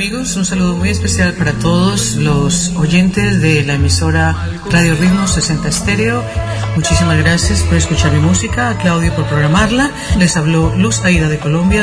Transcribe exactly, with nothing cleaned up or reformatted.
amigos? Un saludo muy especial para todos los oyentes de la emisora Radio Ritmo sesenta Estéreo. Muchísimas gracias por escuchar mi música, a Claudio por programarla. Les habló Luz Aida de Colombia.